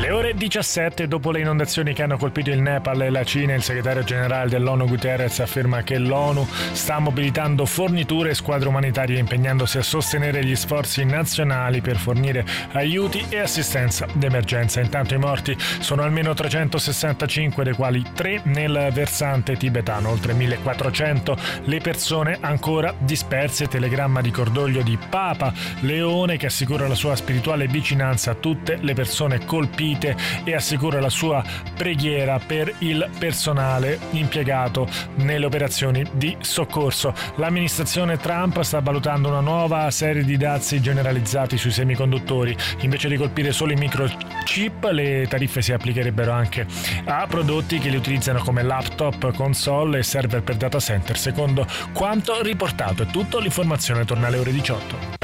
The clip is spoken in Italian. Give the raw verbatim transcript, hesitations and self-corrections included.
Le ore diciassette, dopo le inondazioni che hanno colpito il Nepal e la Cina, il segretario generale dell'ONU Guterres afferma che l'ONU sta mobilitando forniture e squadre umanitarie, impegnandosi a sostenere gli sforzi nazionali per fornire aiuti e assistenza d'emergenza. Intanto i morti sono almeno trecentosessantacinque, dei quali tre nel versante tibetano, oltre millequattrocento le persone ancora disperse. Telegramma di cordoglio di Papa Leone, che assicura la sua spirituale vicinanza a tutte le persone colpite e assicura la sua preghiera per il personale impiegato nelle operazioni di soccorso. L'amministrazione Trump sta valutando una nuova serie di dazi generalizzati sui semiconduttori. Invece di colpire solo i microchip, le tariffe si applicherebbero anche a prodotti che li utilizzano come laptop, console e server per data center, secondo quanto riportato. È tutto, l'informazione torna alle ore diciotto.